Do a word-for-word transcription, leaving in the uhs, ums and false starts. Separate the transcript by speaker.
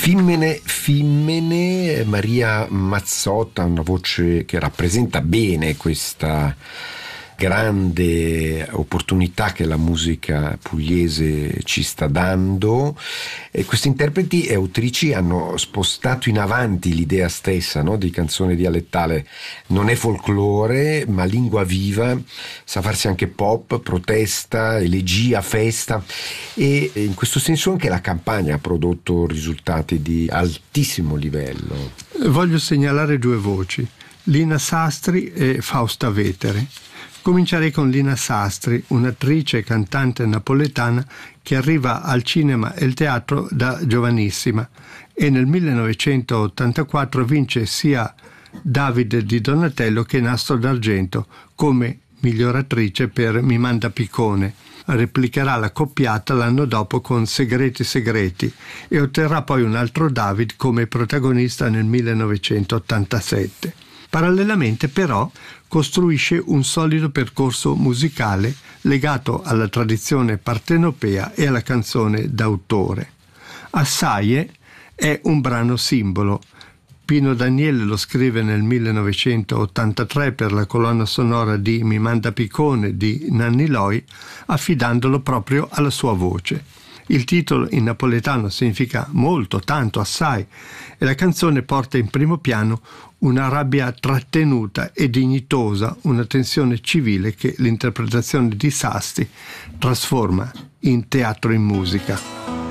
Speaker 1: Fimmene, Fimmene, Maria Mazzotta, una voce che rappresenta bene questa grande opportunità che la musica pugliese ci sta dando. E questi interpreti e autrici hanno spostato in avanti l'idea stessa, no, di canzone dialettale. Non è folklore, ma lingua viva, sa farsi anche pop, protesta, elegia, festa, e in questo senso anche la campagna ha prodotto risultati di altissimo livello.
Speaker 2: Voglio segnalare due voci, Lina Sastri e Fausta Vetere. Comincerei con Lina Sastri, un'attrice e cantante napoletana che arriva al cinema e al teatro da giovanissima e nel millenovecentottantaquattro vince sia Davide di Donatello che Nastro d'Argento come miglior attrice per Mi manda Piccone. Replicherà la coppiata l'anno dopo con Segreti Segreti e otterrà poi un altro David come protagonista nel millenovecentottantasette. Parallelamente però costruisce un solido percorso musicale legato alla tradizione partenopea e alla canzone d'autore. Assaie è un brano simbolo. Pino Daniele lo scrive nel millenovecentottantatré per la colonna sonora di Mi manda Piccone di Nanni Loi, affidandolo proprio alla sua voce. Il titolo in napoletano significa molto, tanto, assai, e la canzone porta in primo piano una rabbia trattenuta e dignitosa, una tensione civile che l'interpretazione di Sasti trasforma in teatro in musica.